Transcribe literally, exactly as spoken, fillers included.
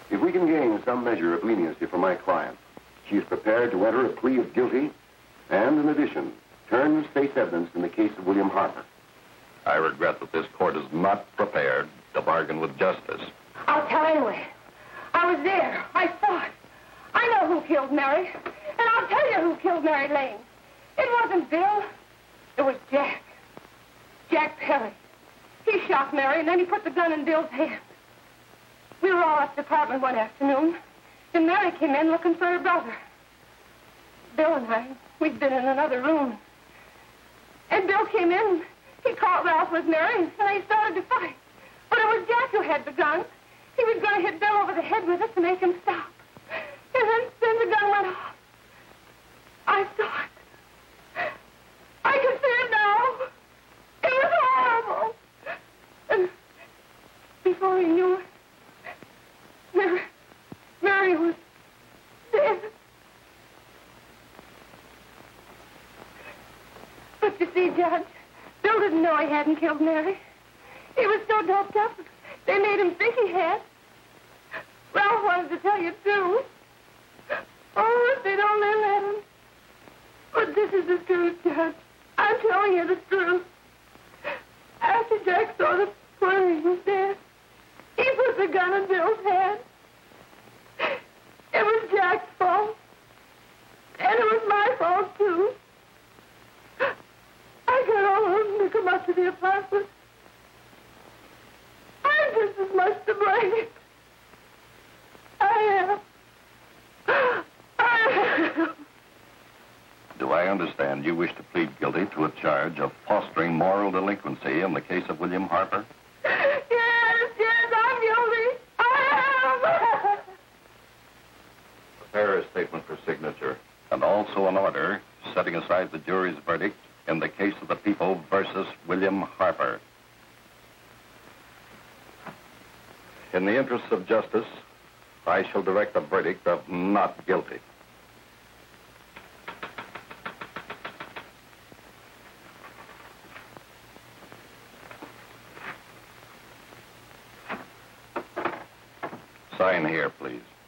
If we can gain some measure of leniency for my client, she is prepared to enter a plea of guilty and, in addition, turn the state's evidence in the case of William Harper. I regret that this court is not prepared to bargain with justice. I'll tell anyway. I was there. I saw it. I know who killed Mary. And I'll tell you who killed Mary Lane. It wasn't Bill. It was Jack. Jack Perry. He shot Mary, and then he put the gun in Bill's hand. We were all at the apartment one afternoon, and Mary came in looking for her brother. Bill and I, we'd been in another room. And Bill came in. He caught Ralph with Mary, and they started to fight. But it was Jack who had the gun. He was going to hit Bill over the head with it to make him stop. And then, then the gun went off. I saw it. I can see it now. It was horrible. And before he knew it, Mary, Mary was dead. But you see, Judge, Bill didn't know he hadn't killed Mary. He was so doped up, they made him think he had. Ralph wanted to tell you, too. Oh, if they'd only let him. But this is the truth, Judge. I'm telling you the truth. After Jack saw the poor he was dead, he put the gun in Bill's hand. It was Jack's fault. And it was my fault, too. I got all of them to come up to the apartment. I'm just as much to blame. I am. I am. Do I understand you wish to plead guilty to a charge of fostering moral delinquency in the case of William Harper? Yes, yes, I'm guilty. I am. Prepare a statement for signature, and also an order setting aside the jury's verdict in the case of the people versus William Harper. In the interests of justice, I shall direct a verdict of not guilty. Sign here, please.